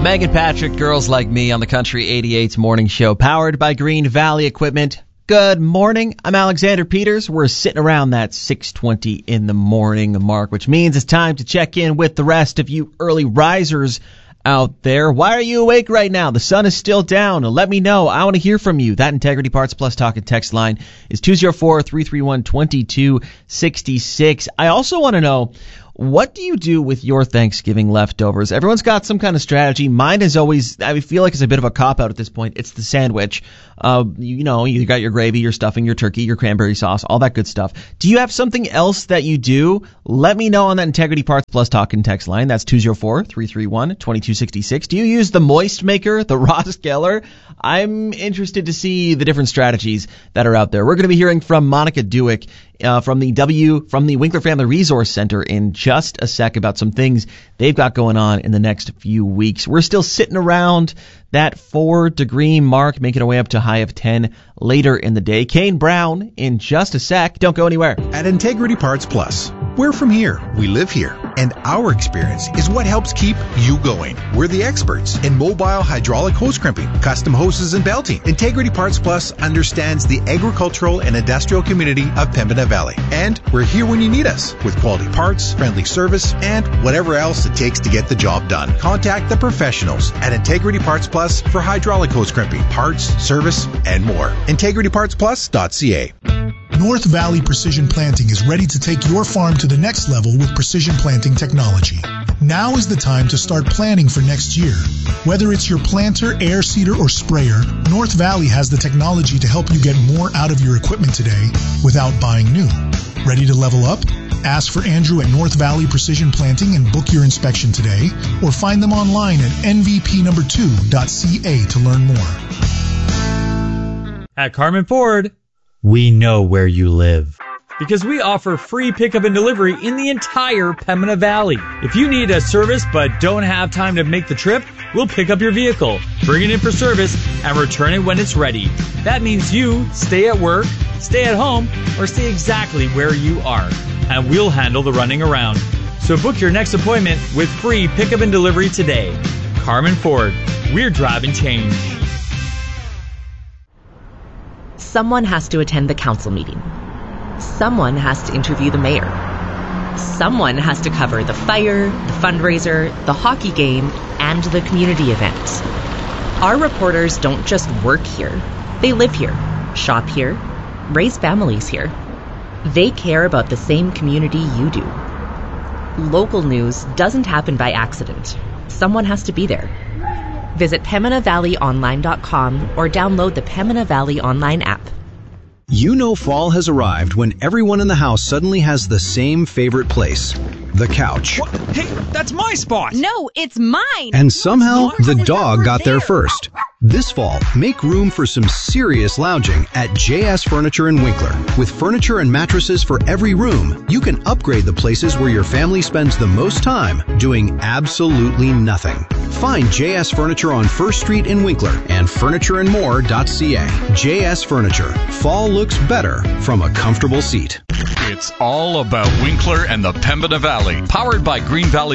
Megan Patrick, Girls Like Me on the Country 88's morning show, powered by Green Valley Equipment. Good morning. I'm Alexander Peters. We're sitting around that 6:20 in the morning mark, which means it's time to check in with the rest of you early risers out there. Why are you awake right now? The sun is still down. Let me know. I want to hear from you. That Integrity Parts Plus talk and text line is 204-331-2266. I also want to know, what do you do with your Thanksgiving leftovers? Everyone's got some kind of strategy. Mine is always, I feel like it's a bit of a cop-out at this point. It's the sandwich. You got your gravy, your stuffing, your turkey, your cranberry sauce, all that good stuff. Do you have something else that you do? Let me know on that Integrity Parts Plus talk and text line. That's 204-331-2266. Do you use the Moist Maker, the Ross Geller? I'm interested to see the different strategies that are out there. We're going to be hearing from Monica Dewick from the Winkler Family Resource Center in just a sec about some things they've got going on in the next few weeks. We're still sitting around that 4-degree mark, making our way up to a high of 10 later in the day. Kane Brown in just a sec. Don't go anywhere. At Integrity Parts Plus, we're from here, we live here, and our experience is what helps keep you going. We're the experts in mobile hydraulic hose crimping, custom hoses and belting. Integrity Parts Plus understands the agricultural and industrial community of Pembina Valley. And we're here when you need us with quality parts, friendly service, and whatever else it takes to get the job done. Contact the professionals at Integrity Parts Plus for hydraulic hose crimping, parts, service, and more. IntegrityPartsPlus.ca. North Valley Precision Planting is ready to take your farm to the next level with precision planting technology. Now is the time to start planning for next year. Whether it's your planter, air seeder, or sprayer, North Valley has the technology to help you get more out of your equipment today without buying new. Ready to level up? Ask for Andrew at North Valley Precision Planting and book your inspection today, or find them online at nvp2.ca to learn more. At Carmen Ford, we know where you live, because we offer free pickup and delivery in the entire Pembina Valley. If you need a service but don't have time to make the trip, we'll pick up your vehicle, bring it in for service, and return it when it's ready. That means you stay at work, stay at home, or stay exactly where you are, and we'll handle the running around. So book your next appointment with free pickup and delivery today. Carmen Ford, we're driving change. Someone has to attend the council meeting. Someone has to interview the mayor. Someone has to cover the fire, the fundraiser, the hockey game, and the community event. Our reporters don't just work here. They live here, shop here, raise families here. They care about the same community you do. Local news doesn't happen by accident. Someone has to be there. Visit PembinaValleyOnline.com or download the Pembina Valley Online app. You know fall has arrived when everyone in the house suddenly has the same favorite place, the couch. What? Hey, that's my spot! No, it's mine! And somehow, the dog got there first. This fall, make room for some serious lounging at JS Furniture in Winkler. With furniture and mattresses for every room, you can upgrade the places where your family spends the most time doing absolutely nothing. Find JS Furniture on 1st Street in Winkler and furnitureandmore.ca. JS Furniture. Fall looks better from a comfortable seat. It's all about Winkler and the Pembina Valley. Powered by Green Valley